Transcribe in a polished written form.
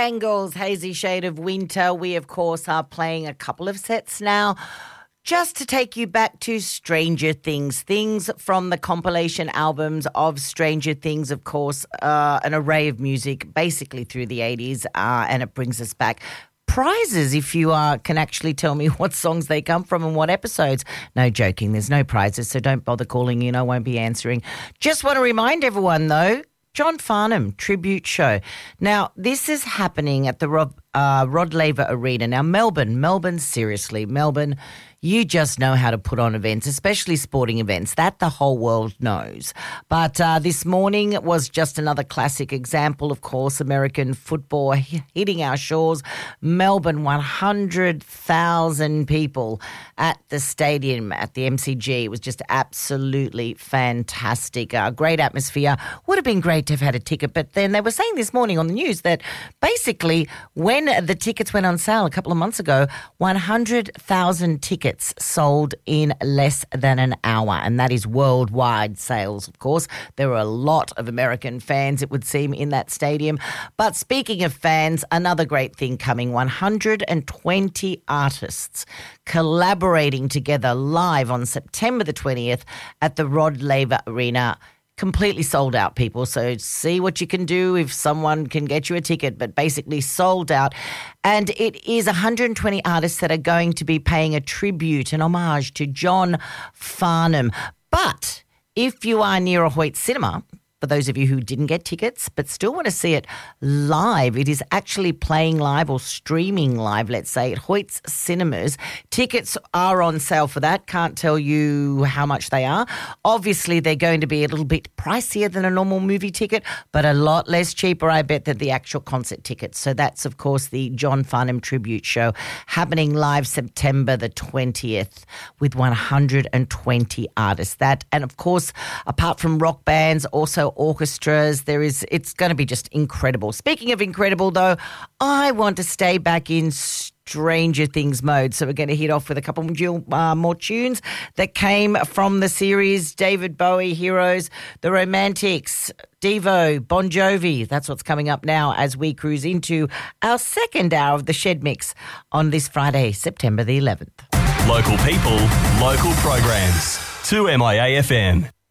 Bangles, Hazy Shade of Winter. We, of course, are playing a couple of sets now just to take you back to Stranger Things. Things from the compilation albums of Stranger Things, of course, an array of music basically through the 80s, and it brings us back. Prizes if you can actually tell me what songs they come from and what episodes. No joking, there's no prizes, so don't bother calling in. I won't be answering. Just want to remind everyone, though, John Farnham tribute show. Now, this is happening at the Rod Laver Arena. Now, Melbourne, seriously, Melbourne, you just know how to put on events, especially sporting events. That the whole world knows. But this morning was just another classic example, of course, American football hitting our shores. Melbourne, 100,000 people at the stadium at the MCG. It was just absolutely fantastic. Great atmosphere. Would have been great to have had a ticket, but then they were saying this morning on the news that basically when the tickets went on sale a couple of months ago, 100,000 tickets sold in less than an hour, and that is worldwide sales, of course. There were a lot of American fans, it would seem, in that stadium. But speaking of fans, another great thing coming, 120 artists collaborating together live on September the 20th at the Rod Laver Arena. Completely sold out, people. So see what you can do if someone can get you a ticket, but basically sold out. And it is 120 artists that are going to be paying a tribute, an homage to John Farnham. But if you are near a Hoyt cinema, for those of you who didn't get tickets but still want to see it live, it is actually playing live or streaming live, let's say, at Hoyt's Cinemas. Tickets are on sale for that. Can't tell you how much they are. Obviously, they're going to be a little bit pricier than a normal movie ticket, but a lot less cheaper, I bet, than the actual concert tickets. So that's, of course, the John Farnham tribute show happening live September the 20th with 120 artists. That, and of course, apart from rock bands, also orchestras, it's going to be just incredible. Speaking of incredible, though, I want to stay back in Stranger Things mode. So we're going to hit off with a couple more tunes that came from the series. David Bowie, Heroes, The Romantics, Devo, Bon Jovi. That's what's coming up now as we cruise into our second hour of the Shed Mix on this Friday, September the 11th. Local people, local programs. 2MIA FM.